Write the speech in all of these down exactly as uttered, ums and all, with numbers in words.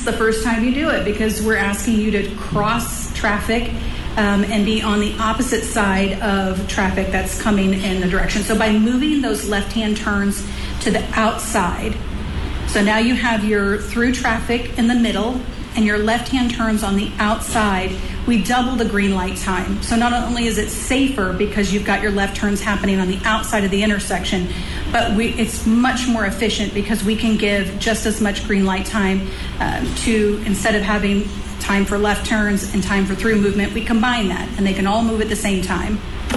tense the first time you do it because we're asking you to cross traffic um, and be on the opposite side of traffic that's coming in the direction. So by moving those left-hand turns to the outside, so now you have your through traffic in the middle and your left-hand turns on the outside, we double the green light time. So not only is it safer because you've got your left turns happening on the outside of the intersection, but we, it's much more efficient because we can give just as much green light time um, to, instead of having time for left turns and time for through movement, we combine that and they can all move at the same time.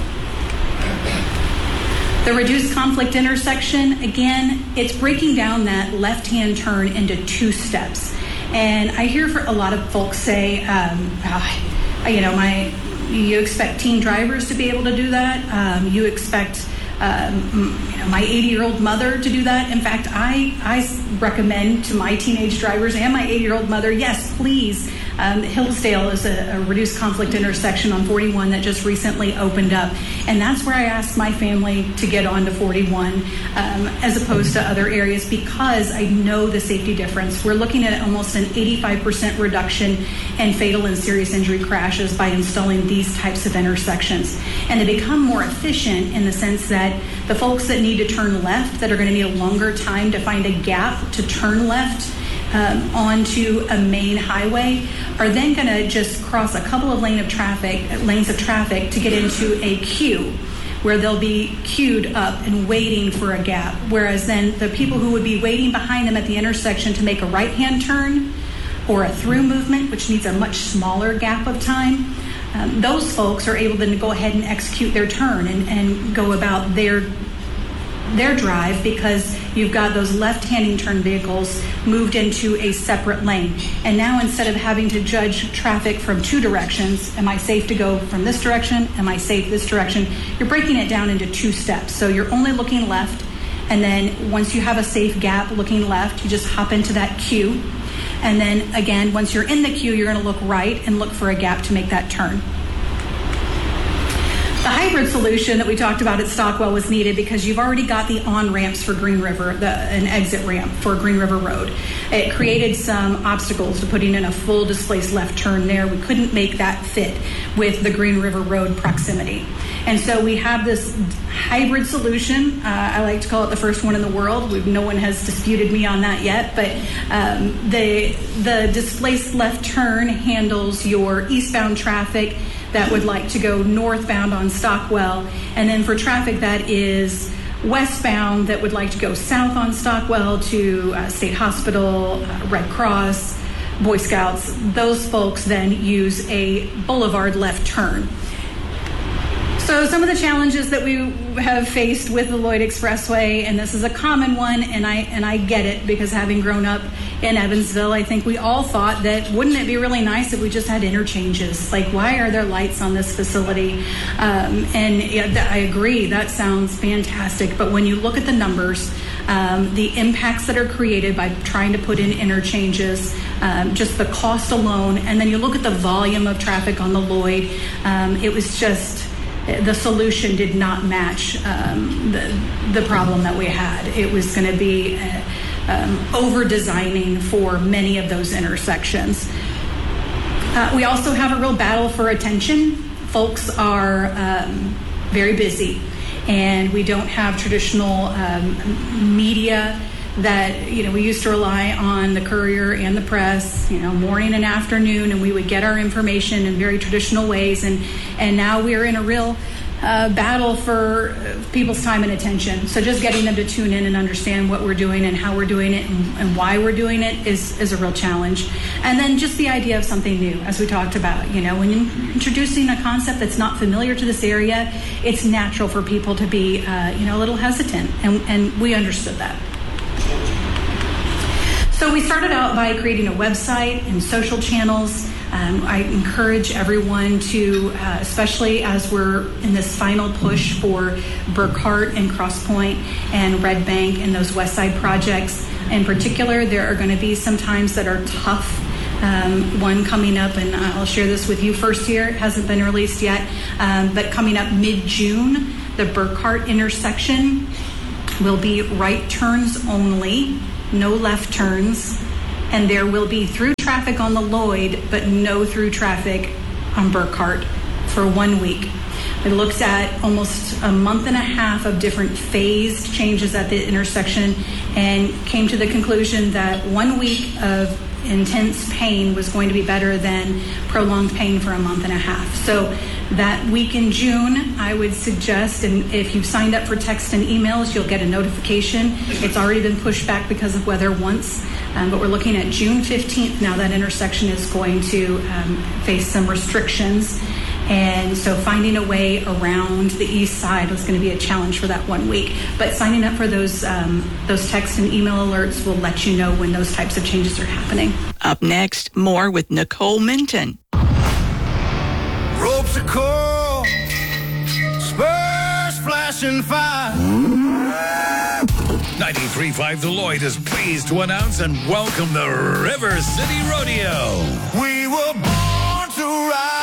The reduced conflict intersection, again, it's breaking down that left-hand turn into two steps. And I hear for a lot of folks say, um, oh, you know, my, you expect teen drivers to be able to do that. Um, you expect, um, you know, my eighty-year-old mother to do that. In fact, I, I recommend to my teenage drivers and my eighty-year-old mother, yes, please. Um, Hillsdale is a, a reduced conflict intersection on forty-one that just recently opened up. And that's where I asked my family to get onto forty-one um, as opposed to other areas because I know the safety difference. We're looking at almost an eighty-five percent reduction in fatal and serious injury crashes by installing these types of intersections. And they become more efficient in the sense that the folks that need to turn left, that are going to need a longer time to find a gap to turn left, Um, onto a main highway are then going to just cross a couple of lane of traffic, lanes of traffic to get into a queue where they'll be queued up and waiting for a gap. Whereas then the people who would be waiting behind them at the intersection to make a right-hand turn or a through movement, which needs a much smaller gap of time, um, those folks are able then to go ahead and execute their turn and, and go about their their drive because you've got those left-handing turn vehicles moved into a separate lane. And now instead of having to judge traffic from two directions, am I safe to go from this direction? Am I safe this direction? You're breaking it down into two steps. So you're only looking left, and then once you have a safe gap looking left, you just hop into that queue. And then again, once you're in the queue, you're going to look right and look for a gap to make that turn. The hybrid solution that we talked about at Stockwell was needed because you've already got the on-ramps for Green River, the, an exit ramp for Green River Road. It created some obstacles to putting in a full displaced left turn there. We couldn't make that fit with the Green River Road proximity. And so we have this hybrid solution. Uh, I like to call it the first one in the world. We've, no one has disputed me on that yet, but um, the, the displaced left turn handles your eastbound traffic that would like to go northbound on Stockwell, and then for traffic that is westbound that would like to go south on Stockwell to uh, State Hospital, uh, Red Cross, Boy Scouts, those folks then use a boulevard left turn. So some of the challenges that we have faced with the Lloyd Expressway, and this is a common one, and I and I get it because having grown up in Evansville, I think we all thought that wouldn't it be really nice if we just had interchanges? Like, why are there lights on this facility? Um, and yeah, I agree, that sounds fantastic. But when you look at the numbers, um, the impacts that are created by trying to put in interchanges, um, just the cost alone, and then you look at the volume of traffic on the Lloyd, um, it was just, the solution did not match um, the, the problem that we had. It was going to be uh, um, over-designing for many of those intersections. Uh, we also have a real battle for attention. Folks are um, very busy, and we don't have traditional um, media that, you know, we used to rely on the Courier and the press, you know, morning and afternoon, and we would get our information in very traditional ways. And, and now we're in a real uh, battle for people's time and attention. So just getting them to tune in and understand what we're doing and how we're doing it and, and why we're doing it is, is a real challenge. And then just the idea of something new, as we talked about, you know, when you're introducing a concept that's not familiar to this area, it's natural for people to be, uh, you know, a little hesitant. And, and we understood that. So we started out by creating a website and social channels. Um, I encourage everyone to, uh, especially as we're in this final push for Burkhart and Cross Point and Red Bank and those West Side projects in particular, there are going to be some times that are tough. Um, one coming up, and I'll share this with you first here, it hasn't been released yet, um, but coming up mid-June, the Burkhart intersection will be right turns only. No left turns, and there will be through traffic on the Lloyd, but no through traffic on Burkhart for one week. It looked at almost a month and a half of different phased changes at the intersection and came to the conclusion that one week of intense pain was going to be better than prolonged pain for a month and a half. So that week in June, I would suggest, and if you've signed up for text and emails, you'll get a notification. It's already been pushed back because of weather once, um, but we're looking at June fifteenth. Now that intersection is going to um, face some restrictions. And so finding a way around the east side was going to be a challenge for that one week. But signing up for those um, those text and email alerts will let you know when those types of changes are happening. Up next, more with Nicole Minton. Ropes are cold, spurs flashing fire. ninety-three point five The Lloyd is pleased to announce and welcome the River City Rodeo. We were born to ride.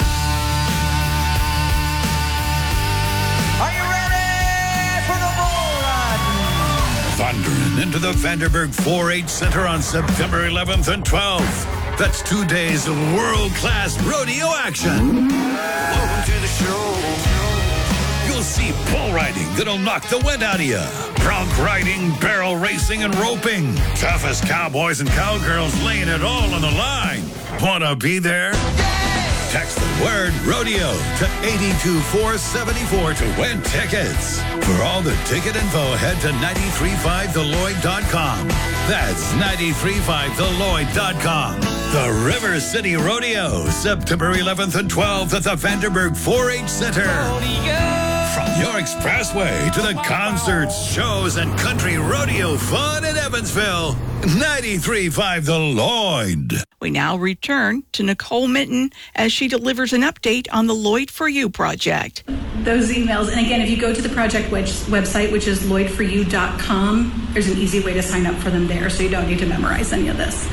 Thundering into the Vanderburg four H Center on September eleventh and twelfth. That's two days of world-class rodeo action. Welcome to the show. You'll see bull riding that'll knock the wind out of you. Bronc riding, barrel racing, and roping. Toughest cowboys and cowgirls laying it all on the line. Wanna be there? Text the word rodeo to eight two four seven four to win tickets. For all the ticket info, head to nine three five the lloyd dot com. That's nine three five the lloyd dot com. The River City Rodeo, September eleventh and twelfth at the Vanderburg four H Center. From your expressway to the concerts, shows, and country rodeo fun in Evansville, ninety-three point five The Lloyd. We now return to Nicole Minton as she delivers an update on the Lloyd for You project. Those emails, and again, if you go to the project website, which is lloyd for you dot com, there's an easy way to sign up for them there, so you don't need to memorize any of this.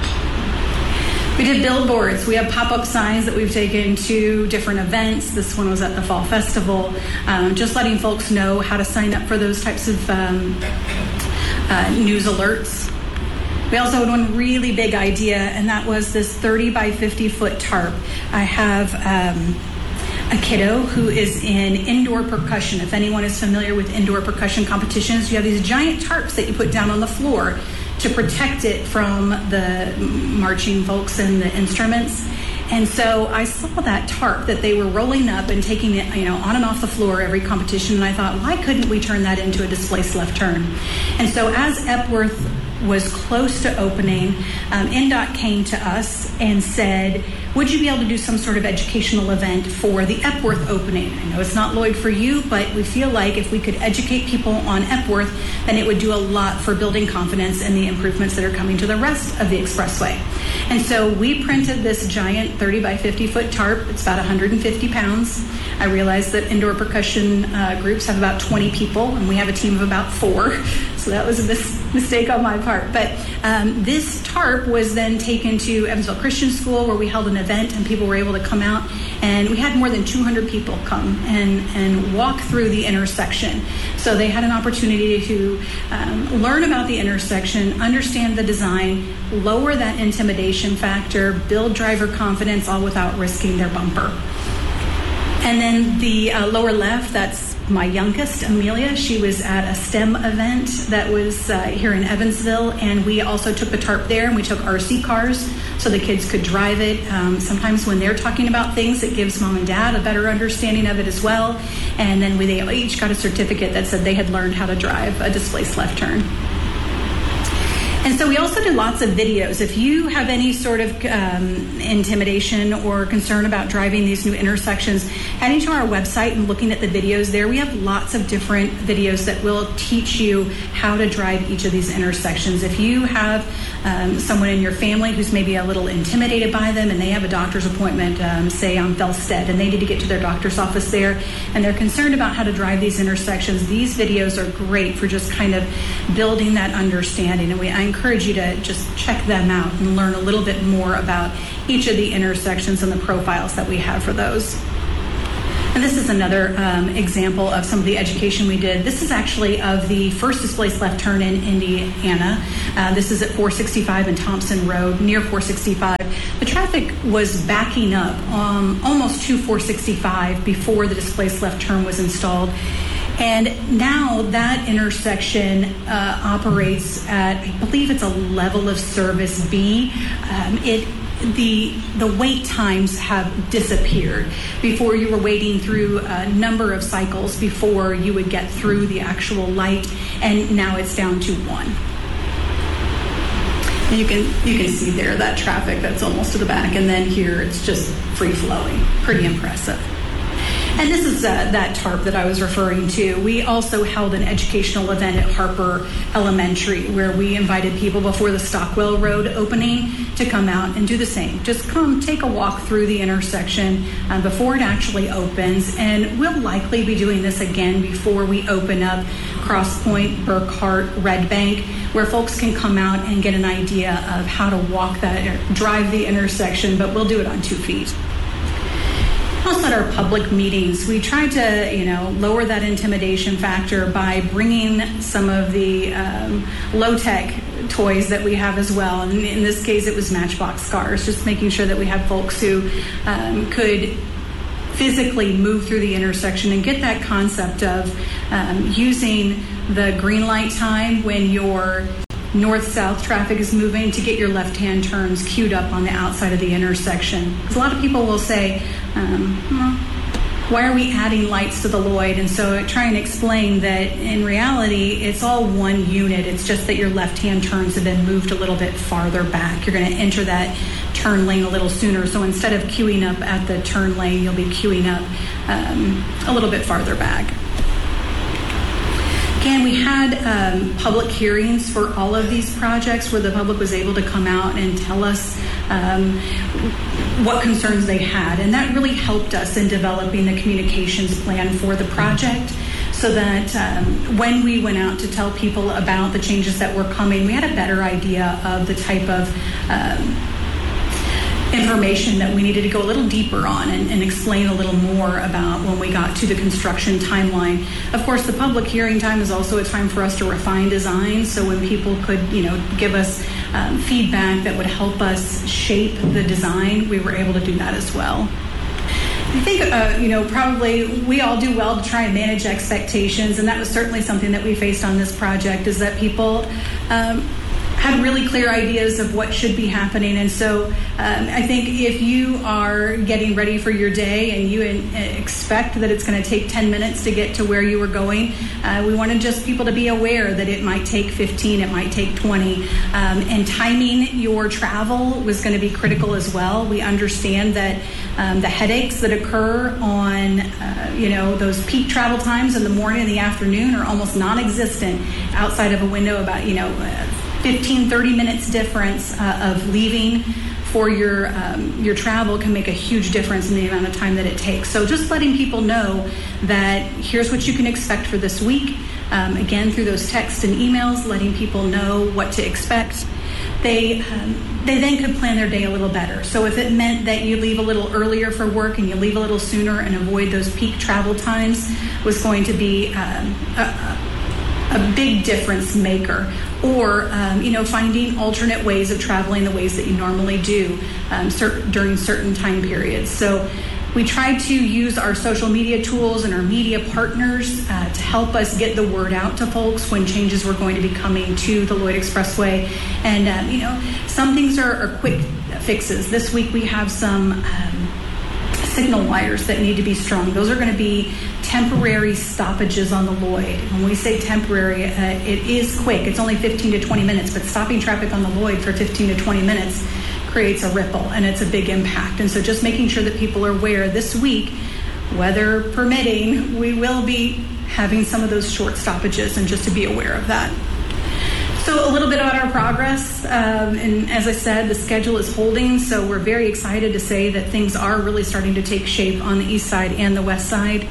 We did billboards. We have pop-up signs that we've taken to different events. This one was at the Fall Festival. Um, just letting folks know how to sign up for those types of um, uh, news alerts. We also had one really big idea, and that was this thirty by fifty foot tarp. I have um, a kiddo who is in indoor percussion. If anyone is familiar with indoor percussion competitions, you have these giant tarps that you put down on the floor to protect it from the marching folks and the instruments. And so I saw that tarp that they were rolling up and taking it, you know, on and off the floor every competition, and I thought, why couldn't we turn that into a displaced left turn? And so as Epworth was close to opening, um, N D O T came to us and said, would you be able to do some sort of educational event for the Epworth opening? I know it's not Lloyd for You, but we feel like if we could educate people on Epworth, then it would do a lot for building confidence in the improvements that are coming to the rest of the expressway. And so we printed this giant thirty by fifty foot tarp. It's about one hundred fifty pounds. I realized that indoor percussion uh, groups have about twenty people, and we have a team of about four. So that was a mis- mistake on my part. But um, this tarp was then taken to Evansville Christian School, where we held an event and people were able to come out. And we had more than two hundred people come and, and walk through the intersection. So they had an opportunity to um, learn about the intersection, understand the design, lower that intimidation factor, build driver confidence, all without risking their bumper. And then the uh, lower left, that's my youngest, Amelia. She was at a STEM event that was uh, here in Evansville, and we also took the tarp there, and we took R C cars so the kids could drive it. Um, sometimes when they're talking about things, it gives mom and dad a better understanding of it as well. And then we, they each got a certificate that said they had learned how to drive a displaced left turn. And so we also do lots of videos. If you have any sort of um, intimidation or concern about driving these new intersections, heading to our website and looking at the videos there, we have lots of different videos that will teach you how to drive each of these intersections. If you have um, someone in your family who's maybe a little intimidated by them and they have a doctor's appointment, um, say on Felsted, and they need to get to their doctor's office there, and they're concerned about how to drive these intersections, these videos are great for just kind of building that understanding. And we I encourage you to just check them out and learn a little bit more about each of the intersections and the profiles that we have for those. And this is another um, example of some of the education we did. This is actually of the first displaced left turn in Indiana. Uh, this is at four sixty-five and Thompson Road, near four sixty-five. The traffic was backing up um, almost to four sixty-five before the displaced left turn was installed. And now that intersection uh, operates at, I believe it's a level of service B. Um, it the the wait times have disappeared. Before, you were waiting through a number of cycles before you would get through the actual light, and now it's down to one. And you can you can see there that traffic that's almost to the back, and then here it's just free flowing. Pretty impressive. And this is uh, that tarp that I was referring to. We also held an educational event at Harper Elementary where we invited people before the Stockwell Road opening to come out and do the same. Just come take a walk through the intersection uh, before it actually opens. And we'll likely be doing this again before we open up Cross Point, Burkhart, Red Bank, where folks can come out and get an idea of how to walk that, or drive the intersection, but we'll do it on two feet. Also at our public meetings, we try to, you know, lower that intimidation factor by bringing some of the um, low-tech toys that we have as well. And in this case, it was Matchbox cars, just making sure that we have folks who um, could physically move through the intersection and get that concept of um, using the green light time when your north-south traffic is moving to get your left-hand turns queued up on the outside of the intersection. Because a lot of people will say, um, well, why are we adding lights to the Lloyd? And so I try and explain that in reality, it's all one unit. It's just that your left-hand turns have been moved a little bit farther back. You're going to enter that turn lane a little sooner. So instead of queuing up at the turn lane, you'll be queuing up um, a little bit farther back. Again, we had um, public hearings for all of these projects where the public was able to come out and tell us um, what concerns they had. And that really helped us in developing the communications plan for the project, so that um, when we went out to tell people about the changes that were coming, we had a better idea of the type of um, information that we needed to go a little deeper on and, and explain a little more about when we got to the construction timeline. Of course, the public hearing time is also a time for us to refine design. So when people could, you know, give us um, feedback that would help us shape the design, we were able to do that as well. I think, uh, you know, probably we all do well to try and manage expectations, and that was certainly something that we faced on this project, is that people um, had really clear ideas of what should be happening. And so um, I think if you are getting ready for your day and you in, uh, expect that it's going to take ten minutes to get to where you were going, uh, we wanted just people to be aware that it might take fifteen, it might take twenty. Um, and timing your travel was going to be critical as well. We understand that um, the headaches that occur on, uh, you know, those peak travel times in the morning and the afternoon are almost non-existent outside of a window about, you know, uh, fifteen, thirty minutes difference uh, of leaving for your um, your travel can make a huge difference in the amount of time that it takes. So just letting people know that here's what you can expect for this week. Um, again, through those texts and emails, letting people know what to expect. They um, they then could plan their day a little better. So if it meant that you leave a little earlier for work and you leave a little sooner and avoid those peak travel times, was going to be um, a, a big difference maker. Or, um, you know, finding alternate ways of traveling the ways that you normally do um, cer- during certain time periods. So we tried to use our social media tools and our media partners uh, to help us get the word out to folks when changes were going to be coming to the Lloyd Expressway. And, um, you know, some things are, are quick fixes. This week we have some um, signal wires that need to be strung. Those are going to be temporary stoppages on the Lloyd. When we say temporary, uh, it is quick. It's only fifteen to twenty minutes, but stopping traffic on the Lloyd for fifteen to twenty minutes creates a ripple, and it's a big impact. And so just making sure that people are aware this week, weather permitting, we will be having some of those short stoppages, and just to be aware of that. So a little bit about our progress, um, and as I said, the schedule is holding, so we're very excited to say that things are really starting to take shape on the east side and the west side.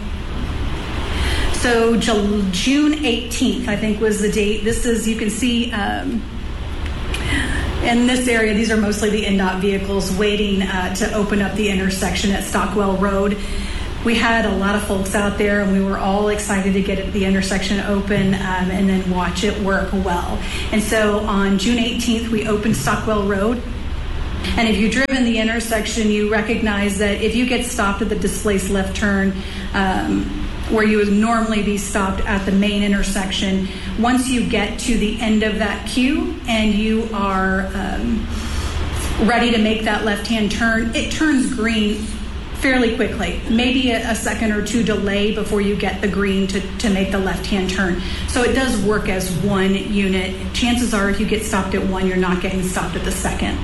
So June eighteenth, I think, was the date. This is, you can see um, in this area, these are mostly the N D O T vehicles waiting uh, to open up the intersection at Stockwell Road. we had a lot of folks out there, and we were all excited to get the intersection open um, and then watch it work well. And so on June eighteenth, we opened Stockwell Road. And if you've driven the intersection, you recognize that if you get stopped at the displaced left turn, um, where you would normally be stopped at the main intersection, once you get to the end of that queue and you are um, ready to make that left-hand turn, it turns green fairly quickly, maybe a, a second or two delay before you get the green to, to make the left-hand turn. So it does work as one unit. Chances are if you get stopped at one, you're not getting stopped at the second.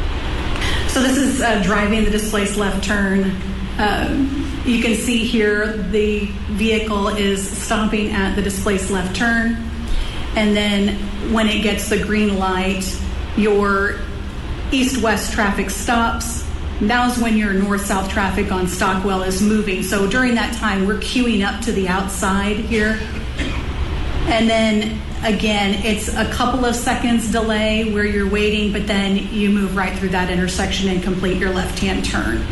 So this is uh, driving the displaced left turn. Um, you can see here the vehicle is stopping at the displaced left turn, and then when it gets the green light, your east-west traffic stops. Now's when your north-south traffic on Stockwell is moving. So during that time, we're queuing up to the outside here. And then again, it's a couple of seconds delay where you're waiting, but then you move right through that intersection and complete your left-hand turn.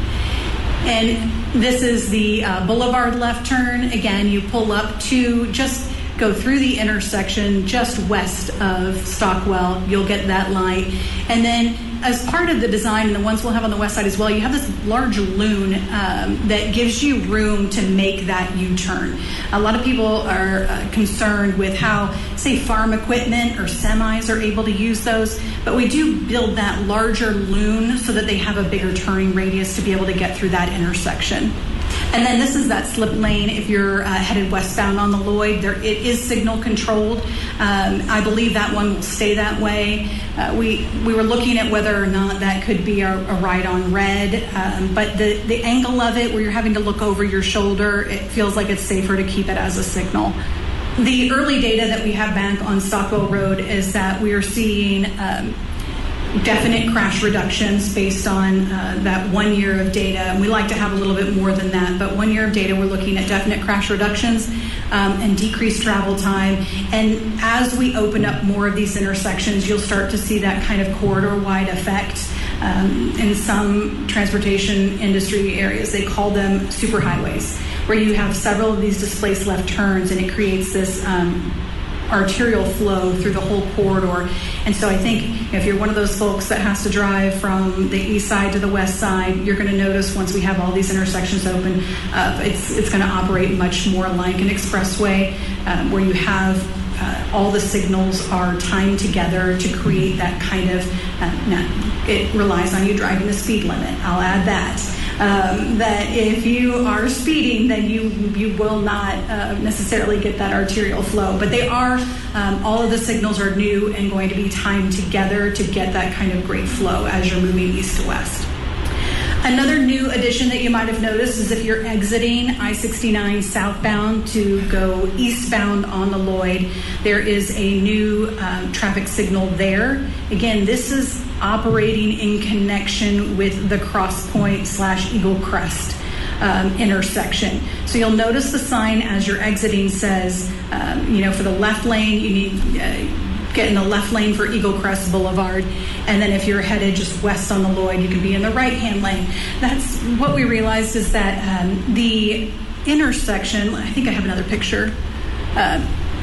And this is the uh, Boulevard left turn. Again, you pull up to just go through the intersection just west of Stockwell. You'll get that light. And then as part of the design, and the ones we'll have on the west side as well, you have this large loon um, that gives you room to make that U-turn. A lot of people are uh, concerned with how, say, farm equipment or semis are able to use those, but we do build that larger loon so that they have a bigger turning radius to be able to get through that intersection. And then this is that slip lane if you're uh, headed westbound on the Lloyd. There, it is signal controlled. Um, I believe that one will stay that way. Uh, we we were looking at whether or not that could be a, a right on red, um, but the, the angle of it where you're having to look over your shoulder, it feels like it's safer to keep it as a signal. The early data that we have back on Stockwell Road is that we are seeing um, definite crash reductions based on uh, that one year of data. And we like to have a little bit more than that, but one year of data, we're looking at definite crash reductions um, and decreased travel time. And as we open up more of these intersections, you'll start to see that kind of corridor-wide effect. Um, in some transportation industry areas, they call them superhighways, where you have several of these displaced left turns, and it creates this um, arterial flow through the whole corridor. And so I think if you're one of those folks that has to drive from the east side to the west side, you're going to notice once we have all these intersections open, uh, it's it's going to operate much more like an expressway, um, where you have uh, all the signals are timed together to create that kind of, uh, now, it relies on you driving the speed limit. I'll add that. Um, that if you are speeding, then you you will not uh, necessarily get that arterial flow. But they are, um, all of the signals are new and going to be timed together to get that kind of great flow as you're moving east to west. Another new addition that you might have noticed is if you're exiting I sixty-nine southbound to go eastbound on the Lloyd, there is a new um, traffic signal there. Again, this is operating in connection with the Cross Point slash Eagle Crest um, intersection. So you'll notice the sign as you're exiting says, um, you know, for the left lane, you need uh, get in the left lane for Eagle Crest Boulevard, and then if you're headed just west on the Lloyd, you can be in the right-hand lane. That's what we realized is that um, the intersection, I think I have another picture. Uh,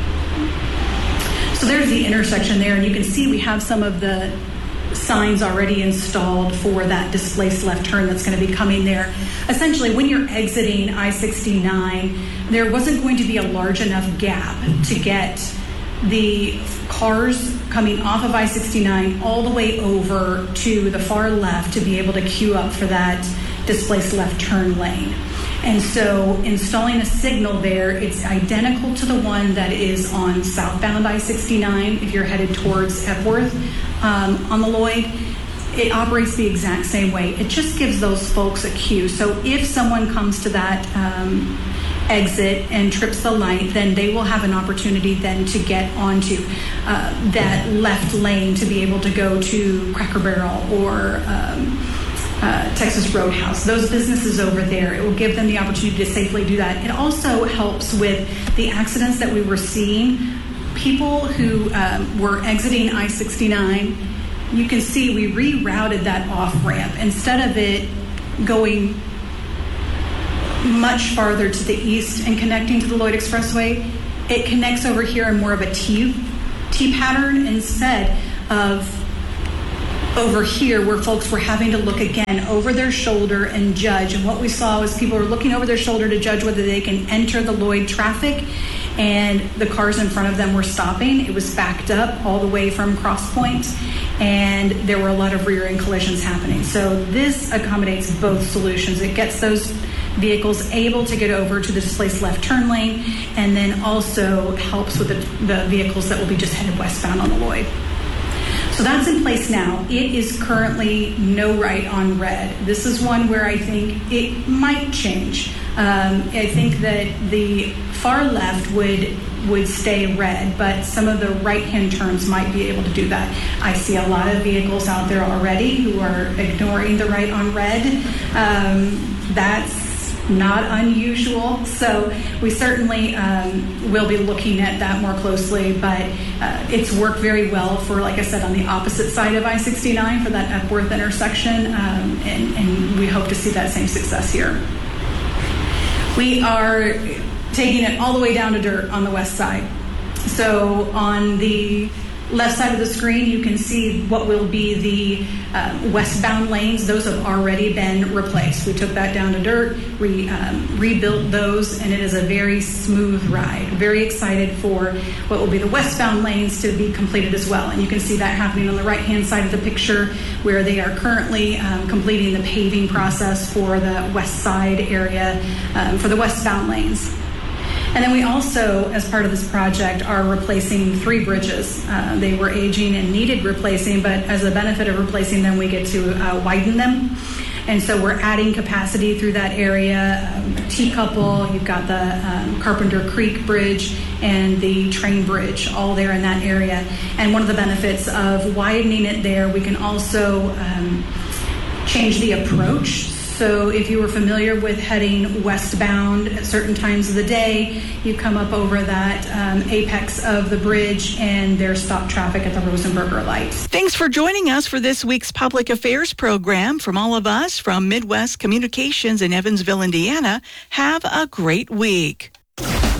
so there's the intersection there, and you can see we have some of the signs already installed for that displaced left turn that's going to be coming there. Essentially, when you're exiting I sixty-nine, there wasn't going to be a large enough gap to get the cars coming off of I sixty-nine all the way over to the far left to be able to queue up for that displaced left turn lane. And so installing a signal there, it's identical to the one that is on southbound I sixty-nine if you're headed towards Epworth um, on the Lloyd. It operates the exact same way. It just gives those folks a cue. So if someone comes to that um, exit and trips the light, then they will have an opportunity then to get onto uh, that left lane to be able to go to Cracker Barrel or um, uh, Texas Roadhouse. Those businesses over there, it will give them the opportunity to safely do that. It also helps with the accidents that we were seeing. People who um, were exiting I sixty-nine, you can see we rerouted that off ramp. Instead of it going much farther to the east and connecting to the Lloyd Expressway. It connects over here in more of a T, T pattern instead of over here where folks were having to look again over their shoulder and judge. And what we saw was people were looking over their shoulder to judge whether they can enter the Lloyd traffic, and the cars in front of them were stopping. It was backed up all the way from Cross Point, and there were a lot of rear end collisions happening. So this accommodates both solutions. It gets those vehicles able to get over to the displaced left turn lane, and then also helps with the, the vehicles that will be just headed westbound on the Lloyd. So that's in place now. It is currently no right on red. This is one where I think it might change. Um, I think that the far left would would stay red, but some of the right-hand turns might be able to do that. I see a lot of vehicles out there already who are ignoring the right on red. Um, that's not unusual, so we certainly um, will be looking at that more closely, but uh, it's worked very well for, like I said, on the opposite side of I sixty-nine for that Epworth intersection, um, and, and we hope to see that same success here. We are taking it all the way down to dirt on the west side. So on the left side of the screen, you can see what will be the uh, westbound lanes. Those have already been replaced. We took that down to dirt, re, um, rebuilt those, and it is a very smooth ride. Very excited for what will be the westbound lanes to be completed as well. And you can see that happening on the right-hand side of the picture, where they are currently um, completing the paving process for the west side area um, for the westbound lanes. And then we also, as part of this project, are replacing three bridges. Uh, they were aging and needed replacing, but as a benefit of replacing them, we get to uh, widen them. And so we're adding capacity through that area. Um, T-couple, you've got the um, Carpenter Creek Bridge and the Train Bridge, all there in that area. And one of the benefits of widening it there, we can also um, change the approach. So if you were familiar with heading westbound at certain times of the day, you come up over that um, apex of the bridge and there's stop traffic at the Rosenberger lights. Thanks for joining us for this week's Public Affairs program. From all of us from Midwest Communications in Evansville, Indiana, have a great week.